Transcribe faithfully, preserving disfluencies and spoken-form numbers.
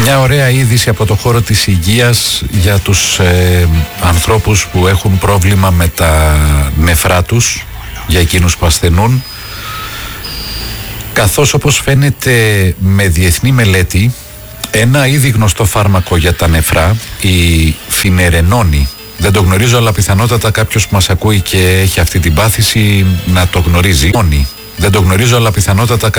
Μια ωραία είδηση από το χώρο της υγείας για τους ε, ανθρώπους που έχουν πρόβλημα με τα νεφρά τους, για εκείνους που ασθενούν, καθώς όπως φαίνεται με διεθνή μελέτη ένα ήδη γνωστό φάρμακο για τα νεφρά, η φινερενόνη, δεν το γνωρίζω αλλά πιθανότατα κάποιος που μας ακούει και έχει αυτή την πάθηση να το γνωρίζει. Δεν το γνωρίζω αλλά πιθανότατα